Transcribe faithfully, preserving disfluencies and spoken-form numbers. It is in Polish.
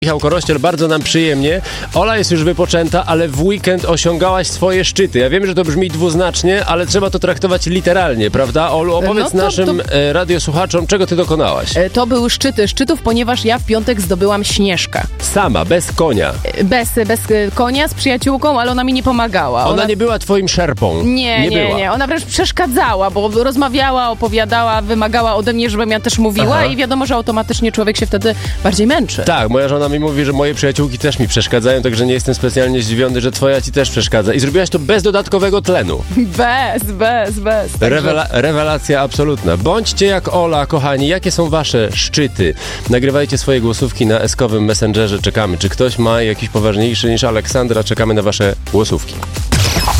Michał Korościel, bardzo nam przyjemnie. Ola jest już wypoczęta, ale w weekend osiągałaś swoje szczyty. Ja wiem, że to brzmi dwuznacznie, ale trzeba to traktować literalnie, prawda? Olu, opowiedz no to, naszym to... radiosłuchaczom, czego ty dokonałaś. To były szczyty szczytów, ponieważ ja w piątek zdobyłam Śnieżkę. Sama, bez konia. Bez, bez konia, z przyjaciółką, ale ona mi nie pomagała. Ona, ona... nie była twoim szerpą. Nie, nie, nie, nie. Ona wręcz przeszkadzała, bo rozmawiała, opowiadała, wymagała ode mnie, żebym ja też mówiła. Aha. I wiadomo, że automatycznie człowiek się wtedy bardziej męczy. Tak, moja żona mi mówi, że moje przyjaciółki też mi przeszkadzają, także nie jestem specjalnie zdziwiony, że twoja ci też przeszkadza. I zrobiłaś to bez dodatkowego tlenu. Bez, bez, bez. Także... Rewela- rewelacja absolutna. Bądźcie jak Ola, kochani. Jakie są wasze szczyty? Nagrywajcie swoje głosówki na eskowym Messengerze. Czekamy. Czy ktoś ma jakiś poważniejszy niż Aleksandra? Czekamy na wasze głosówki.